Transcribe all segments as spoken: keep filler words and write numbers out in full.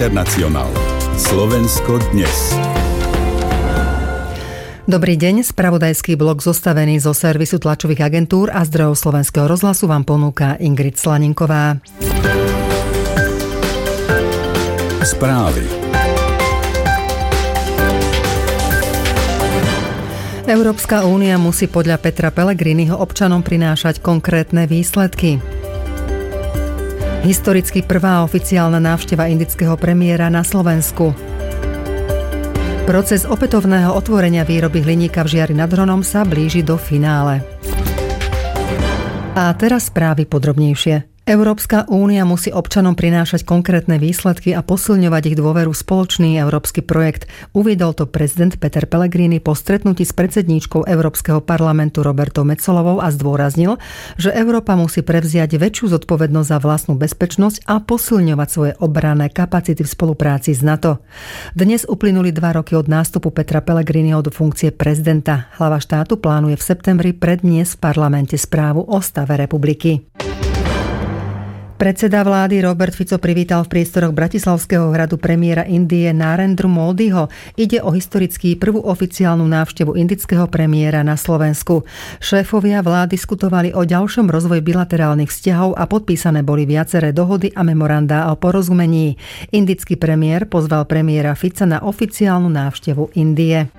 Internacionál. Slovensko dnes. Dobrý deň, spravodajský blok zostavený zo servisu tlačových agentúr a zdrojov Slovenského rozhlasu vám ponúka Ingrid Slaninková. Správy. Európska únia musí podľa Petra Pellegriniho občanom prinášať konkrétne výsledky. Historicky prvá oficiálna návšteva indického premiéra na Slovensku. Proces opätovného otvorenia výroby hliníka v Žiari nad Hronom sa blíži do finále. A teraz správy podrobnejšie. Európska únia musí občanom prinášať konkrétne výsledky a posilňovať ich dôveru v spoločný európsky projekt. Uviedol to prezident Peter Pellegrini po stretnutí s predsedníčkou Európskeho parlamentu Robertou Metsolovou a zdôraznil, že Európa musí prevziať väčšiu zodpovednosť za vlastnú bezpečnosť a posilňovať svoje obranné kapacity v spolupráci s NATO. Dnes uplynuli dva roky od nástupu Petra Pellegriniho do funkcie prezidenta. Hlava štátu plánuje v septembri predniesť v parlamente správu o stave republiky. Predseda vlády Robert Fico privítal v priestoroch Bratislavského hradu premiéra Indie Narendru Modiho. Ide o historický prvú oficiálnu návštevu indického premiéra na Slovensku. Šéfovia vlád diskutovali o ďalšom rozvoji bilaterálnych vzťahov a podpísané boli viaceré dohody a memorandá o porozumení. Indický premiér pozval premiéra Fica na oficiálnu návštevu Indie.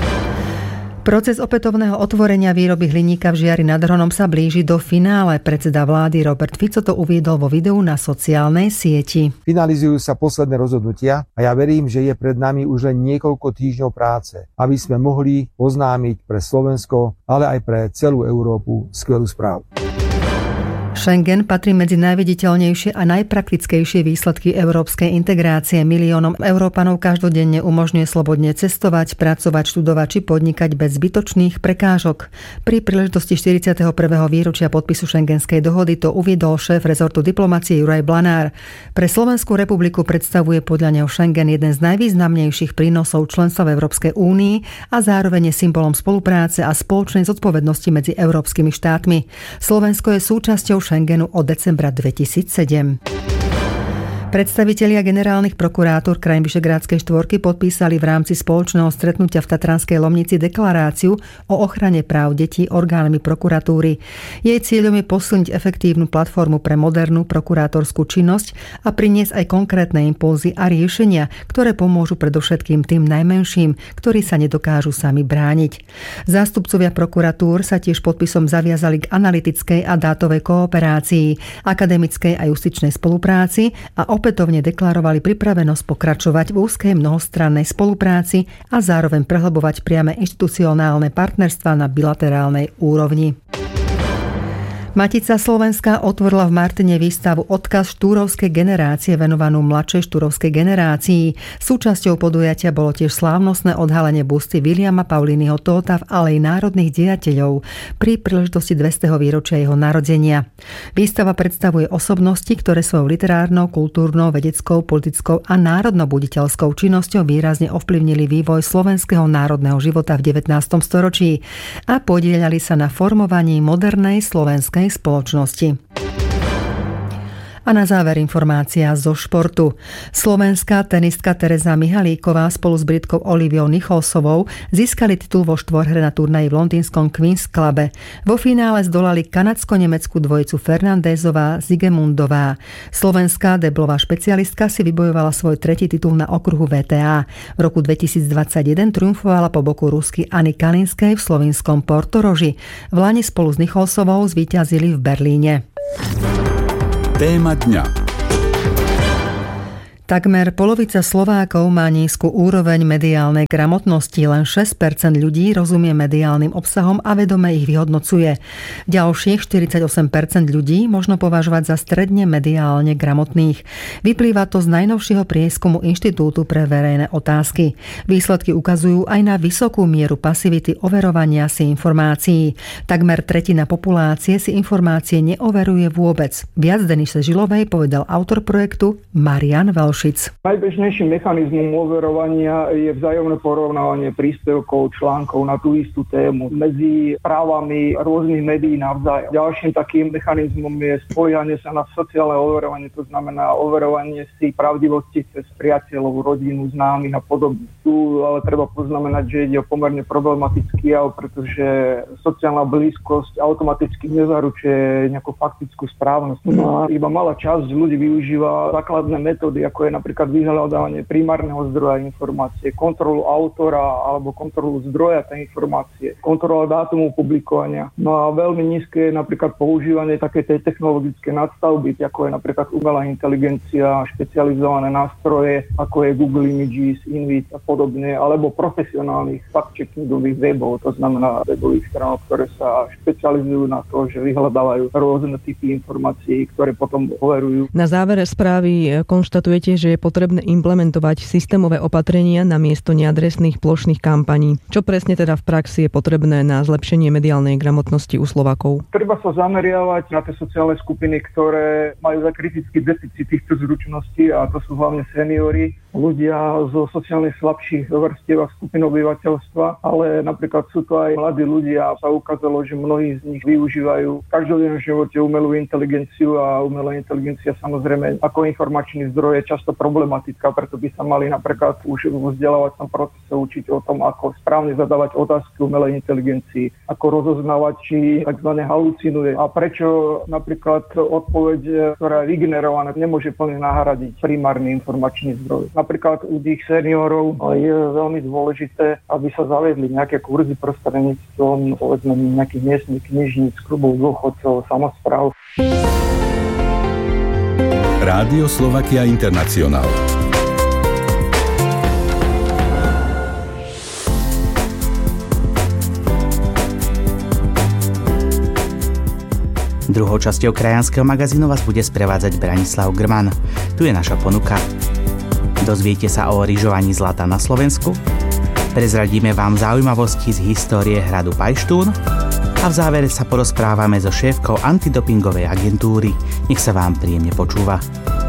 Proces opätovného otvorenia výroby hliníka v Žiari nad Hronom sa blíži do finále. Predseda vlády Robert Fico to uviedol vo videu na sociálnej sieti. Finalizujú sa posledné rozhodnutia a ja verím, že je pred nami už len niekoľko týždňov práce, aby sme mohli oznámiť pre Slovensko, ale aj pre celú Európu skvelú správu. Schengen patrí medzi najviditeľnejšie a najpraktickejšie výsledky európskej integrácie. Miliónom Európanov každodenne umožňuje slobodne cestovať, pracovať, študovať či podnikať bez zbytočných prekážok. Pri príležitosti štyridsiateho prvého výročia podpisu Schengenskej dohody to uviedol šéf rezortu diplomacie Juraj Blanár. Pre Slovenskú republiku predstavuje podľa neho Schengen jeden z najvýznamnejších prínosov členstva v Európskej únii a zároveň je symbolom spolupráce a spoločnej zodpovednosti medzi európskymi štátmi. Slovensko je súčasťou Schengenu od decembra dvetisícsedem. Predstavitelia generálnych prokurátor krajín Vyšegrádskej štvorky podpísali v rámci spoločného stretnutia v Tatranskej Lomnici deklaráciu o ochrane práv detí orgánmi prokuratúry. Jej cieľom je posilniť efektívnu platformu pre modernú prokurátorskú činnosť a priniesť aj konkrétne impulzy a riešenia, ktoré pomôžu predovšetkým tým najmenším, ktorí sa nedokážu sami brániť. Zástupcovia prokuratúr sa tiež podpisom zaviazali k analytickej a dátovej kooperácii, akademickej a justičnej spolupráci a opätovne deklarovali pripravenosť pokračovať v úzkej mnohostrannej spolupráci a zároveň prehlbovať priame inštitucionálne partnerstvá na bilaterálnej úrovni. Matica Slovenska otvorila v Martine výstavu Odkaz štúrovskej generácie venovanú mladšej štúrovskej generácii. Súčasťou podujatia bolo tiež slávnostné odhalenie busty Viliama Paulínyho Tóta v Aleji národných dejateľov pri príležitosti dvestého výročia jeho narodenia. Výstava predstavuje osobnosti, ktoré svojou literárnou, kultúrnou, vedeckou, politickou a národnobuditeľskou činnosťou výrazne ovplyvnili vývoj slovenského národného života v devätnástom storočí a podieľali sa na formovaní modernej slovenskej spoločnosti. A na záver informácia zo športu. Slovenská tenistka Tereza Mihalíková spolu s Britkou Oliviou Nicholsovou získali titul vo štvorhre na turnaji v londýnskom Queen's Clube. Vo finále zdolali kanadsko-nemeckú dvojicu Fernandézová Zigemundová. Slovenská deblová špecialistka si vybojovala svoj tretí titul na okruhu vé té á. V roku dvetisícdvadsaťjeden triumfovala po boku Rusky Anny Kalinskej v slovinskom Portoroži. V lani spolu s Nicholsovou zvíťazili v Berlíne. Téma dňa. Takmer polovica Slovákov má nízku úroveň mediálnej gramotnosti, len šesť percent ľudí rozumie mediálnym obsahom a vedome ich vyhodnocuje. Ďalších štyridsaťosem percent ľudí možno považovať za stredne mediálne gramotných. Vyplýva to z najnovšieho prieskumu Inštitútu pre verejné otázky. Výsledky ukazujú aj na vysokú mieru pasivity overovania si informácií. Takmer tretina populácie si informácie neoveruje vôbec. Viac Denise Žilovej povedal autor projektu Marian Velš. Košic. Najbežnejším mechanizmom overovania je vzájomné porovnávanie príspevkov, článkov na tú istú tému medzi právami rôznych médií navzájom. Ďalším takým mechanizmom je spoliehanie sa na sociálne overovanie, to znamená overovanie si pravdivosti cez priateľov, rodinu, známych a podobne. Tu ale treba poznamenať, že ide o pomerne problematický jav, pretože sociálna blízkosť automaticky nezaručuje nejakú faktickú správnosť. No a iba malá časť ľudí využíva základné metódy, ako je napríklad vyhľadávanie primárneho zdroja informácie, kontrolu autora alebo kontrolu zdroja tej informácie, kontrola dátumu publikovania. No a veľmi nízke je napríklad používanie takej tej technologické nadstavby, ako je napríklad umelá inteligencia, špecializované nástroje, ako je Google Images, Invit a podobne, alebo profesionálnych fact-checkingových webov, to znamená webových stránok, ktoré sa špecializujú na to, že vyhľadávajú rôzne typy informácií, ktoré potom overujú. Na závere správy konštatujete, že je potrebné implementovať systémové opatrenia na miesto neadresných plošných kampaní. Čo presne teda v praxi je potrebné na zlepšenie mediálnej gramotnosti u Slovákov? Treba sa zameriavať na tie sociálne skupiny, ktoré majú za kritický deficit týchto zručností, a to sú hlavne seniori, ľudia zo sociálne slabších vrstiev a skupín obyvateľstva, ale napríklad sú to aj mladí ľudia a sa ukázalo, že mnohí z nich využívajú v každodennom živote umelú inteligenciu a umelá inteligencia samozrejme ako informačný zdroj je často problematická, preto by sa mali napríklad už v vzdelávacom procese učiť o tom, ako správne zadávať otázky umelej inteligencii, ako rozoznávať, či tzv. Halucinuje a prečo napríklad odpoveď, ktorá je vygenerovaná, nemôže plne nahradiť primárny informačný zdroj. Napríklad u tých seniorov je veľmi dôležité, aby sa zaviedli nejaké kurzy prostredníctvom povedzme nejakých miestnych knižníc, klubov dôchodcov, samospráv. Rádio Slovakia International. Druhou časťou krajanského magazínu vás bude sprevádzať Branislav Grman. Tu je naša ponuka. Dozviete sa o ryžovaní zlata na Slovensku, prezradíme vám zaujímavosti z histórie hradu Pajštún a v závere sa porozprávame so šéfkou antidopingovej agentúry. Nech sa vám príjemne počúva.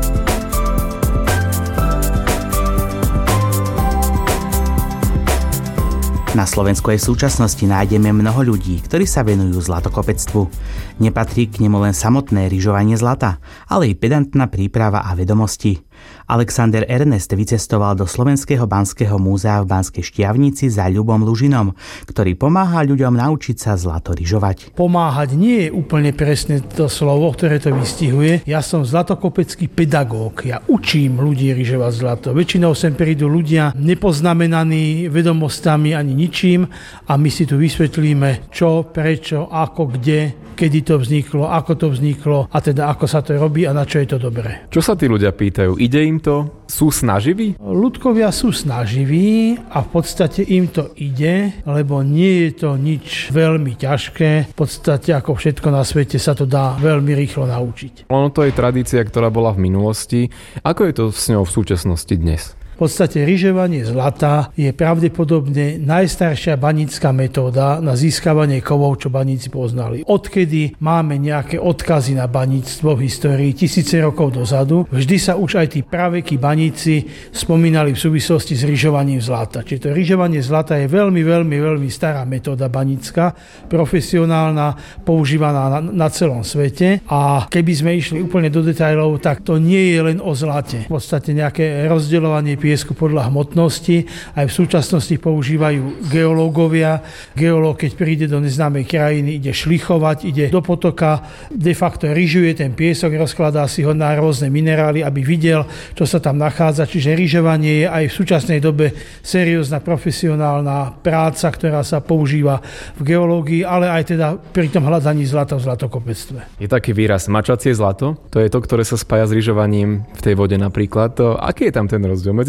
Na Slovensku aj v súčasnosti nájdeme mnoho ľudí, ktorí sa venujú zlatokopectvu. Nepatrí k nemu len samotné ryžovanie zlata, ale i pedantná príprava a vedomosti. Alexander Ernest vycestoval do Slovenského banského múzea v Banskej Štiavnici za Ľubom Lužinom, ktorý pomáha ľuďom naučiť sa zlato ryžovať. Pomáhať nie je úplne presne to slovo, ktoré to vystihuje. Ja som zlatokopecký pedagóg. Ja učím ľudí ryžovať zlato. Väčšinou sem prídu ľudia nepoznamenaní vedomostami ani ničím a my si tu vysvetlíme čo, prečo, ako, kde, kedy to vzniklo, ako to vzniklo a teda ako sa to robí a na čo je to dobré. Čo sa tí ľudia pýtajú? Ide im to? Sú snaživí? Ľudkovia sú snaživí a v podstate im to ide, lebo nie je to nič veľmi ťažké. V podstate ako všetko na svete sa to dá veľmi rýchlo naučiť. Ono to je tradícia, ktorá bola v minulosti. Ako je to s ňou v súčasnosti dnes? V podstate ryžovanie zlata je pravdepodobne najstaršia banícka metóda na získavanie kovov, čo baníci poznali. Odkedy máme nejaké odkazy na baníctvo v histórii tisíce rokov dozadu, vždy sa už aj tí pravekí baníci spomínali v súvislosti s ryžovaním zlata. Čiže to ryžovanie zlata je veľmi, veľmi, veľmi stará metóda banícka, profesionálna, používaná na, na celom svete a keby sme išli úplne do detailov, tak to nie je len o zlate. V podstate nejaké rozdeľovanie piesku podľa hmotnosti. Aj v súčasnosti používajú geológovia. Geológ, keď príde do neznámej krajiny, ide šlichovať, ide do potoka, de facto ryžuje ten piesok, rozkladá si ho na rôzne minerály, aby videl, čo sa tam nachádza. Čiže ryžovanie je aj v súčasnej dobe seriózna profesionálna práca, ktorá sa používa v geológii, ale aj teda pri tom hľadaní zlata v zlatokopectve. Je taký výraz mačacie zlato? To je to, ktoré sa spája s ryžovaním v tej vode napríklad. To, aký je tam ten rozdiel medzi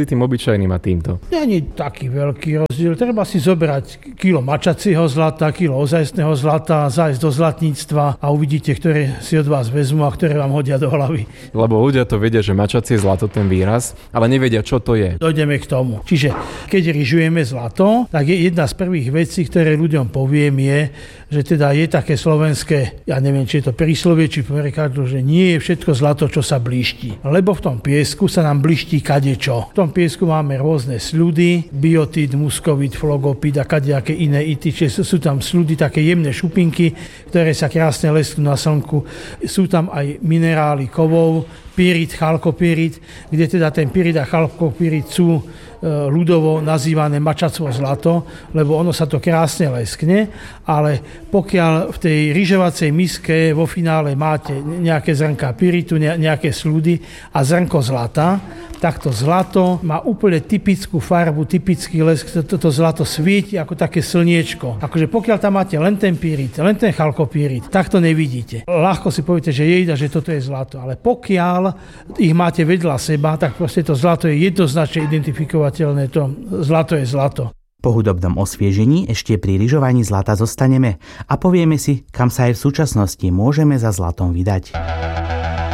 tým obyčajným a týmto? Nie je taký veľký rozdiel. Treba si zobrať kilo mačacieho zlata, kilo ozajstného zlata, zájsť do zlatníctva a uvidíte, ktoré si od vás vezmú a ktoré vám hodia do hlavy. Lebo ľudia to vedia, že mačacie zlato ten výraz, ale nevedia, čo to je. Dojdeme k tomu. Čiže keď ryžujeme zlato, tak je jedna z prvých vecí, ktoré ľuďom poviem je, že teda je také slovenské, ja neviem, či je to príslovie, či prekladu, že nie je všetko zlato, čo sa blíšti. Lebo v tom piesku sa nám blíšti kadečo. V tom piesku máme rôzne sľudy, biotid, muskovit, flogopid a kadejaké iné ity, čiže sú tam sľudy, také jemné šupinky, ktoré sa krásne lesknú na slnku. Sú tam aj minerály kovov, pyrit, chalkopyrit, kde teda ten pyrit a chalkopyrit sú ľudovo nazývané mačacvo zlato, lebo ono sa to krásne leskne, ale pokiaľ v tej ryžovacej miske vo finále máte nejaké zrnká pyritu, nejaké sľudy a zrnko zlata, tak to zlato má úplne typickú farbu, typický lesk, toto zlato svieti ako také slniečko. Akože pokiaľ tam máte len ten pyrit, len ten chalkopyrit, tak to nevidíte. Ľahko si poviete, že jejda, že toto je zlato, ale pokiaľ ich máte vedľa seba, tak proste to zlato je jednoznačne identifikovateľné, to zlato je zlato. Po hudobnom osviežení ešte pri ryžovaní zlata zostaneme a povieme si, kam sa aj v súčasnosti môžeme za zlatom vydať.